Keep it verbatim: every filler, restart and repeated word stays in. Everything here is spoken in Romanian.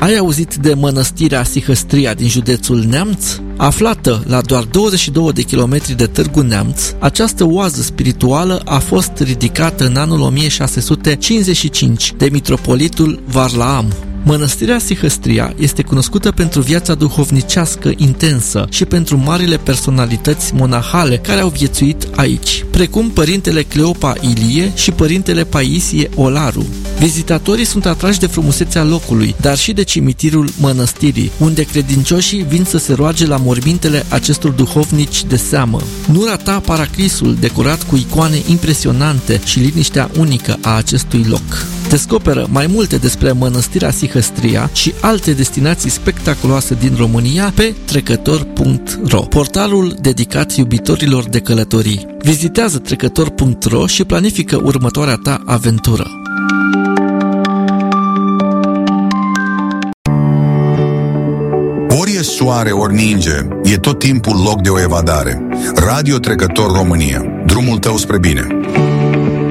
Ai auzit de mănăstirea Sihăstria din județul Neamț? Aflată la doar douăzeci și doi de kilometri de Târgu Neamț, această oază spirituală a fost ridicată în anul o mie șase sute cincizeci și cinci de mitropolitul Varlaam. Mănăstirea Sihăstria este cunoscută pentru viața duhovnicească intensă și pentru marile personalități monahale care au viețuit aici, precum părintele Cleopa Ilie și părintele Paisie Olaru. Vizitatorii sunt atrași de frumusețea locului, dar și de cimitirul mănăstirii, unde credincioșii vin să se roage la mormintele acestor duhovnici de seamă. Nu rata paraclisul decorat cu icoane impresionante și liniștea unică a acestui loc. Descoperă mai multe despre mănăstirea Sihăstria și alte destinații spectaculoase din România pe trecător punct ro, portalul dedicat iubitorilor de călătorii. Vizitează trecător punct ro și planifică următoarea ta aventură. Ori e soare, ori ninge, e tot timpul loc de o evadare. Radio Trecător România, drumul tău spre bine.